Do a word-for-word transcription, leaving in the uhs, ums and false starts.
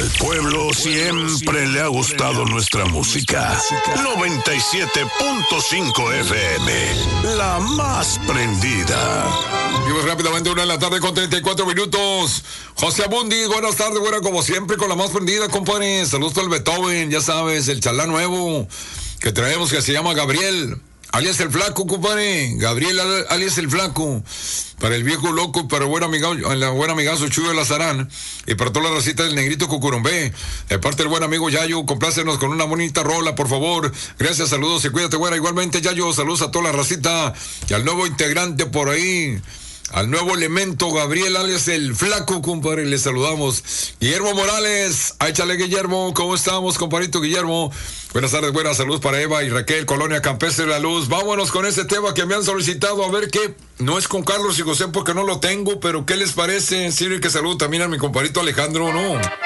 Al pueblo siempre le ha gustado nuestra música. noventa y siete punto cinco F M, la más prendida. Vamos rápidamente, una de la tarde con treinta y cuatro minutos. José Abundi, buenas tardes, buena como siempre, con la más prendida, compadre. Saludos para el Beethoven, ya sabes, el chalán nuevo que traemos que se llama Gabriel, alias el Flaco, compadre. Gabriel, alias el Flaco. Para el viejo loco, para el buen amigazo, el buen amigazo Chuyo Lazarán. Y para toda la racita del Negrito Cucurumbé. De parte del buen amigo Yayo, complácenos con una bonita rola, por favor. Gracias, saludos y cuídate, güera. Igualmente, Yayo, saludos a toda la racita. Y al nuevo integrante por ahí. Al nuevo elemento, Gabriel, alias el Flaco, compadre, le saludamos. Guillermo Morales, échale, Guillermo, ¿cómo estamos, compadrito Guillermo? Buenas tardes, buenas saludos para Eva y Raquel, Colonia Campestre de la Luz. Vámonos con ese tema que me han solicitado, a ver qué. No es con Carlos y José porque no lo tengo, pero ¿qué les parece? Sirve que saludo también a mi compadrito Alejandro, ¿no?